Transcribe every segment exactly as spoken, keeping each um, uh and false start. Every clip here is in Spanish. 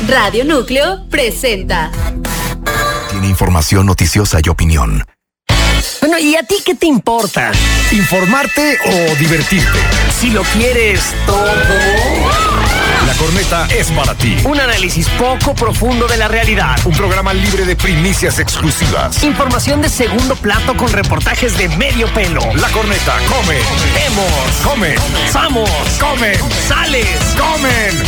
Radio Núcleo presenta. Tiene información noticiosa y opinión. Bueno, ¿y a ti qué te importa? ¿Informarte o divertirte? Si lo quieres todo. La Corneta es para ti. Un análisis poco profundo de la realidad. Un programa libre de primicias exclusivas. Información de segundo plato con reportajes de medio pelo. La Corneta come. Vemos. Come. Vamos. Come. Sales. Comen.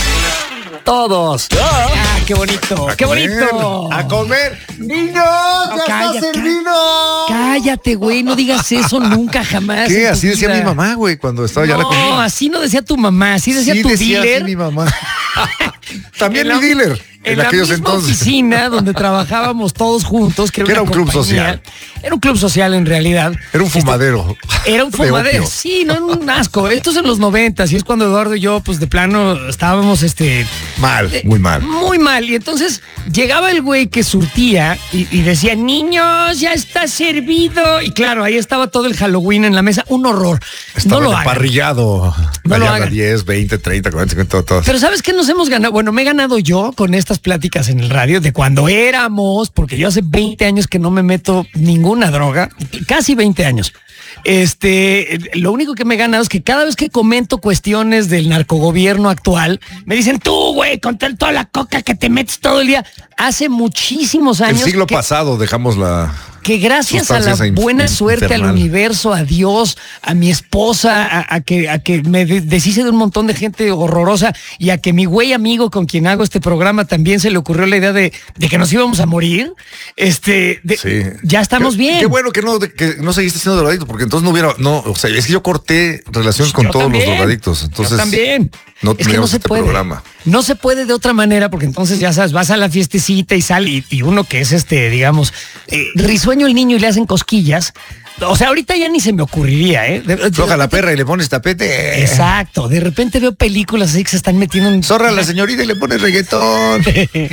Todos. Ah, ah qué bonito. A qué comer, bonito. A comer. ¡Niños! No, ¡Ya cállate, está servido! Cállate, güey. No digas eso nunca, jamás. ¿Qué? en tu Así decía vida. mi mamá, güey, cuando estaba ya la No, comida. así no decía tu mamá. Así decía Sí tu decía así dealer. mi mamá. También En mi la- dealer. En, En, la aquellos misma entonces. oficina donde trabajábamos todos juntos, que era, Que era una un club compañía. social. Era un club social en realidad. Era un fumadero. Este, era un de fumadero, opio. sí, no era un asco. Esto es en los noventas y es cuando Eduardo y yo, pues de plano, estábamos este Mal, eh, muy mal. Muy mal. Y entonces llegaba el güey que surtía y, y decía, niños, ya está servido. Y claro, ahí estaba todo el Halloween en la mesa. Un horror. Estaba no lo el hagan. parrillado. No lo Allá hagan. diez, veinte, treinta, cuarenta, cincuenta, todo. Pero ¿sabes qué nos hemos ganado? Bueno, me he ganado yo con estas pláticas en el radio de cuando éramos, porque yo hace veinte años que no me meto ninguna droga, casi veinte años. Este, lo único que me he ganado es que cada vez que comento cuestiones del narcogobierno actual, me dicen, tú, güey, con tal- toda la coca que te metes todo el día. Hace muchísimos El años siglo que, pasado dejamos la... que gracias a la sustancia esa buena in- suerte infernal. al universo, a Dios, a mi esposa, a, a que, a que me de- deshice de un montón de gente horrorosa y a que mi güey amigo con quien hago este programa también se le ocurrió la idea de, de que nos íbamos a morir. Este, de- Sí. ya estamos Qué- bien. Qué bueno que no, que no seguiste siendo drogadicto, porque entonces no hubiera, no, o sea, es que yo corté relaciones con Yo todos también. los drogadictos, entonces Yo también. no Es que no teníamos se este puede. programa. No se puede de otra manera porque entonces ya sabes, vas a la fiestecita y sale y, y uno que es este, digamos, eh, risueño el niño y le hacen cosquillas. O sea, ahorita ya ni se me ocurriría, ¿eh? De- de- Floja la perra y le pones tapete. Exacto. De repente veo películas así que se están metiendo en... Zorra a la señorita y le pones reggaetón.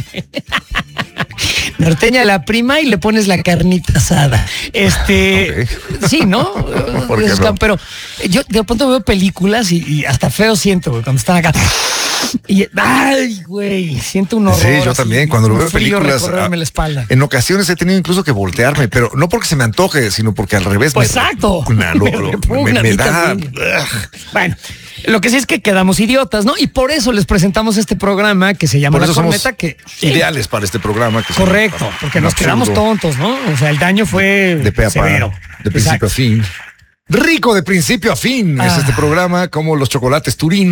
Norteña a la prima y le pones la carnita asada. Este, sí, ¿no? ¿Por qué Es- no? Pero yo de pronto veo películas y, y hasta feo siento, güey, cuando están acá. Y, ay, güey, siento un horror. Sí, yo así, también, cuando lo un veo frío películas, recorrerme ah, la espalda. En ocasiones he tenido incluso que voltearme, pero no porque se me antoje, sino porque al revés Pues me exacto. repugna, lo- Me lo- repugna me, a me mí da. también. Bueno, lo que sí es que quedamos idiotas, ¿no? Y por eso les presentamos este programa que se llama Por La eso somos Corneta, que ideales para este programa. Que correcto, son- porque un nos quedamos absurdo tontos, ¿no? O sea, el daño fue de pe a pa, severo. de principio Exacto. a fin. Rico de principio a fin es Ah. este programa, como los chocolates Turín.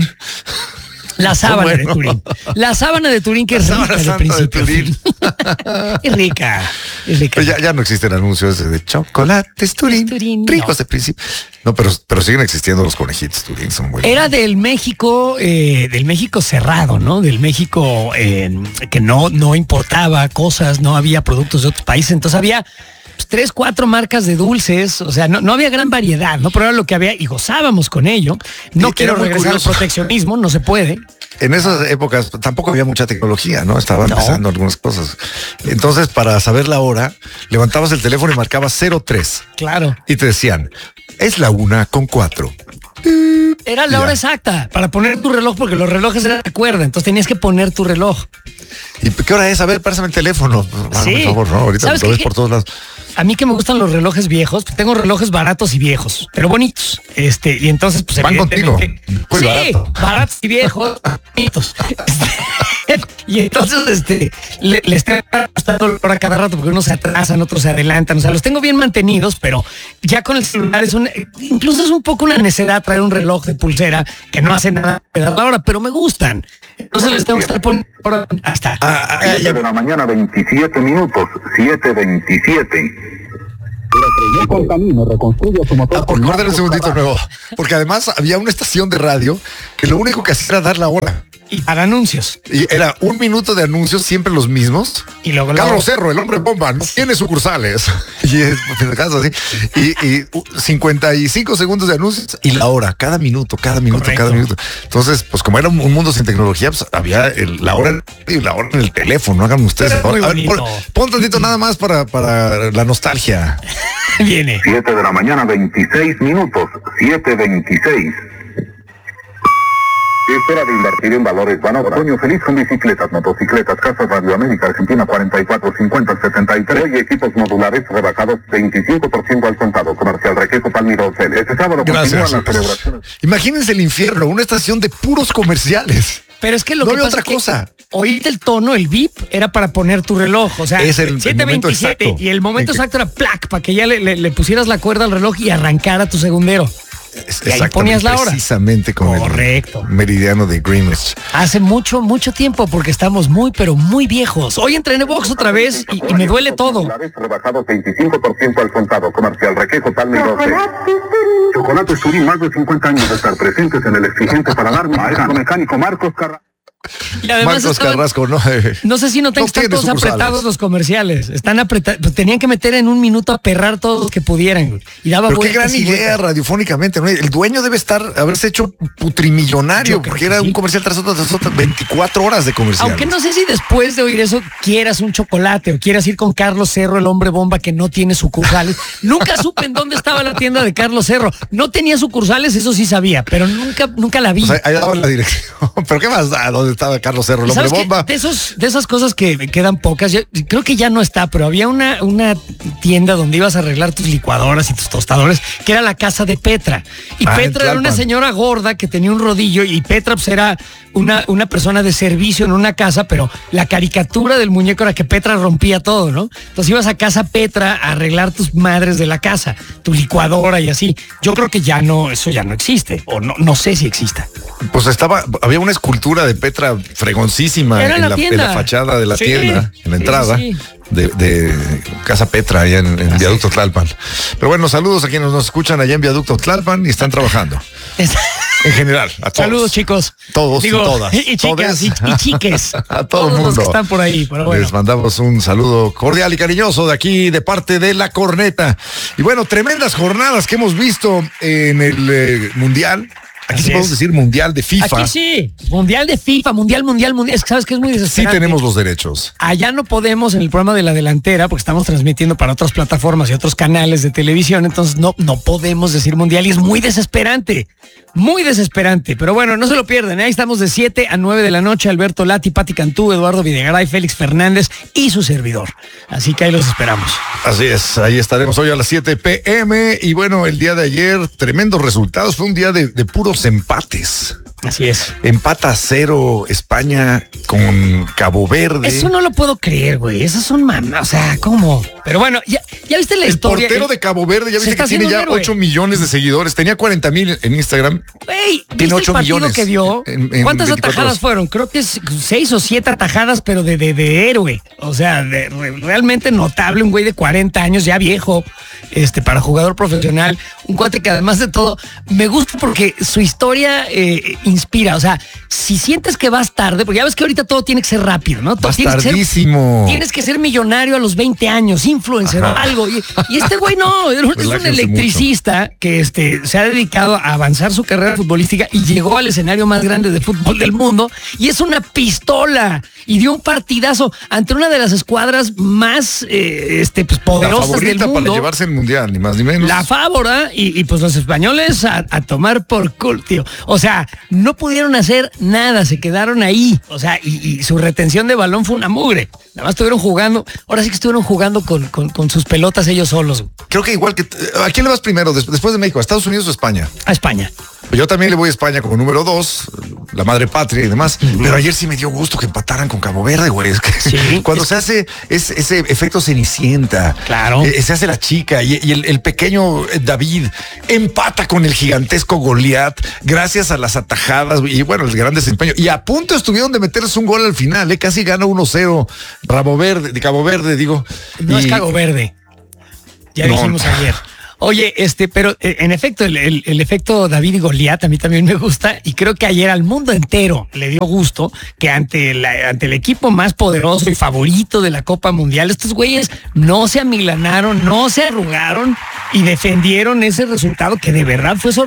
La sábana Bueno. de Turín. La sábana de Turín, que es sábana rica de santa de principio. a Turín. fin. Es rica. Es rica. Pero ya, ya no existen anuncios de chocolates Turín, Turín, ricos no. de principio. No, pero, pero siguen existiendo los conejitos Turín, son muy Era del México, eh, del México cerrado, ¿no? Del México eh, que no, no importaba cosas, no había productos de otros países. Entonces había pues, tres, cuatro marcas de dulces. O sea, no, no había gran variedad, ¿no? Pero era lo que había y gozábamos con ello. No Y quiero era muy regresar curioso. al proteccionismo, no se puede. En esas épocas tampoco había mucha tecnología, ¿no? Estaba No. empezando algunas cosas. Entonces, para saber la hora, levantabas el teléfono y marcabas cero tres Claro. y te decían, es la una con cuatro. Era la Ya. hora exacta para poner tu reloj, porque los relojes eran de cuerda, entonces tenías que poner tu reloj. ¿Y qué hora es? A ver, pásame el teléfono. Ah, Sí. por favor, no, ahorita ¿Sabes lo qué? ves por todos lados. A mí que me gustan los relojes viejos, pues tengo relojes baratos y viejos, pero bonitos. Este, y entonces, pues Van contigo. evidentemente- Muy sí, barato. baratos y viejos, bonitos. Este, y entonces, este, le- les tengo gustando a cada rato porque unos se atrasan, otros se adelantan. O sea, los tengo bien mantenidos, pero ya con el celular es un, incluso es un poco una necedad traer un reloj de pulsera que no hace nada de dar la hora, pero me gustan. Entonces les tengo que estar poniendo ahora- ahí está. Ah, ah, siete de la mañana, veintisiete minutos, siete veintisiete. No con camino, reconstruye su motor. Ah, con Recuerden un Marcos segundito Carrasco. nuevo. Porque además había una estación de radio que lo único que hacía era dar la hora. Y para anuncios. Y era un minuto de anuncios, siempre los mismos. Y luego- Carlos Cerro, el hombre bomba, no tiene sucursales. Y es, en el caso así. Y, y uh, cincuenta y cinco segundos de anuncios y la hora, cada minuto, cada minuto, Correcto. cada minuto. Entonces, pues como era un, un mundo sin tecnología, pues había el- la hora y la hora en el teléfono. Hagan ustedes. Pero muy A ver, bonito. pon, pon tantito nada más para, para la nostalgia. Viene. siete de la mañana, veintiséis minutos, siete veintiséis. Es hora de invertir en valores Banobra. Otoño feliz con bicicletas, motocicletas, Casas Radio América, Argentina cuarenta y cuatro cincuenta setenta y tres. Hoy equipos modulares rebajados veinticinco por ciento al contado. Comercial Requejo Palmiro Hotel. Este sábado Gracias. continúan las celebraciones. Imagínense el infierno, una estación de puros comerciales. Pero es que lo No que veo pasa otra es que cosa. oírte el tono, el beep, era para poner tu reloj. O sea, Es el- el siete momento veintisiete exacto. y el momento En que- exacto era plac, para que ya le, le- le pusieras la cuerda al reloj y arrancara tu segundero. Es- Y ahí exactamente, ponías la hora. Precisamente con Correcto. el meridiano de Greenwich. Hace mucho, mucho tiempo, porque estamos muy, pero muy viejos. Hoy entrené box otra vez y, y me duele todo. Modulares rebajados veinticinco por ciento al contado. Comercial Requejo Palmiro Hotel. Chocolate Surí, más de cincuenta años de estar presentes en el exigente paladar. Maestro mecánico Marcos Carrasco. Y además Marcos estaban- Carrasco, no. No sé si notan No que están tiene todos sucursales. apretados los comerciales. Están apretados. Tenían que meter en un minuto a perrar todos los que pudieran. güey. Y daba Pero qué vueltas gran y idea vueltas. radiofónicamente, ¿no? El dueño debe estar, haberse hecho putrimillonario, Yo creo porque que era sí. un comercial tras otro, tras otro, veinticuatro horas de comercial. Aunque no sé si después de oír eso quieras un chocolate o quieras ir con Carlos Cerro, el hombre bomba que no tiene sucursales. Nunca supe en dónde estaba la tienda de Carlos Cerro. No tenía sucursales, eso sí sabía, pero nunca, nunca la vi. O sea, ahí daban la dirección. Pero qué más da, ¿dónde estaba Carlos Cerro, el hombre ¿Sabes qué? bomba? De, esos, de esas cosas que me quedan pocas, yo creo que ya no está, pero había una, una tienda donde ibas a arreglar tus licuadoras y tus tostadores, que era la casa de Petra. Y Ah, en Petra era una Tlalpan. señora gorda que tenía un rodillo y Petra pues, era una, una persona de servicio en una casa, pero la caricatura del muñeco era que Petra rompía todo, ¿no? Entonces ibas a casa Petra a arreglar tus madres de la casa, tu licuadora y así. Yo creo que ya no, eso ya no existe, o no, no sé si exista. Pues estaba, había una escultura de Petra fregoncísima Era en la la, en tienda. la fachada de la Sí, tienda, en la sí, entrada sí. De, de Casa Petra, allá en, en Viaducto Tlalpan. Pero bueno, saludos a quienes nos escuchan allá en Viaducto Tlalpan y están trabajando. En general, a todos. Saludos, chicos. Todos y todas. Y, y chicas, y, Todes. y chiques. A todo el Todos los mundo. que están por ahí. Pero bueno. Les mandamos un saludo cordial y cariñoso de aquí, de parte de La Corneta. Y bueno, tremendas jornadas que hemos visto en el eh, Mundial. Aquí Así sí podemos es. decir Mundial de FIFA. Aquí sí. Mundial de FIFA, mundial, mundial, mundial. Es que sabes que es muy Sí desesperante. tenemos los derechos. Allá no podemos en el programa de la delantera porque estamos transmitiendo para otras plataformas y otros canales de televisión, entonces no, no podemos decir mundial y es muy desesperante, muy desesperante. Pero bueno, no se lo pierden, ¿eh? Ahí estamos de siete a nueve de la noche, Alberto Lati, Pati Cantú, Eduardo Videgaray, Félix Fernández y su servidor. Así que ahí los esperamos. Así es, ahí estaremos hoy a las siete pe eme. Y bueno, el día de ayer, tremendos resultados. Fue un día de, de puros empates. Así es. Empata cero España con Cabo Verde. Eso no lo puedo creer, güey. Esas son mamás. O sea, ¿cómo? Pero bueno, ya, ya viste la El historia. portero de Cabo Verde, ya Se viste está que tiene haciendo ya un héroe. ocho millones de seguidores. Tenía cuarenta mil en Instagram. Güey, Tiene ¿viste ocho el partido millones que dio? en- en ¿Cuántas veinticuatro atajadas horas. fueron? Creo que es seis o siete atajadas, pero de, de, de héroe. O sea, de- re- realmente notable, un güey de cuarenta años, ya viejo, este, para jugador profesional. Un cuate que además de todo, me gusta porque su historia eh, inspira. O sea, si sientes que vas tarde, porque ya ves que ahorita todo tiene que ser rápido, ¿no? Todo Vas tienes que ser- tardísimo. Tienes que ser millonario a los veinte años, influencer o algo. Y, y este güey no, es un Relájense electricista que este, se ha dedicado a avanzar su carrera futbolística y llegó al escenario más grande de fútbol del mundo y es una pistola y dio un partidazo ante una de las escuadras más eh, este, pues, La poderosas del favorita mundo. para llevarse el mundial, ni más ni menos. La Fávora y, y pues los españoles a, a tomar por culo, tío. O sea, no pudieron hacer nada, se quedaron ahí. O sea, y, y su retención de balón fue una mugre. Nada más estuvieron jugando, ahora sí que estuvieron jugando con, con, con sus pelotas ellos solos. Creo que igual que... ¿A quién le vas primero? Des- Después de México, ¿a Estados Unidos o España? A España. Yo también le voy a España como número dos, la madre patria y demás. Pero ayer sí me dio gusto que empataran con Cabo Verde, güey. Es que Sí. cuando se hace es- ese efecto cenicienta, Claro. eh, se hace la chica y, y el, el pequeño eh, David empata con el gigantesco Goliat gracias a las atajadas y bueno, el gran desempeño. Y a punto estuvieron de meterse un gol al final, eh, casi gana uno cero Rabo Verde, de Cabo Verde, digo. No Y- es Cabo Verde. Ya No. dijimos ayer. Oye, este, pero eh, en efecto, el, el- el efecto David y Goliat a mí también me gusta y creo que ayer al mundo entero le dio gusto que ante, la, ante el equipo más poderoso y favorito de la Copa Mundial, estos güeyes no se amilanaron, no se arrugaron y defendieron ese resultado que de verdad fue sorprendente.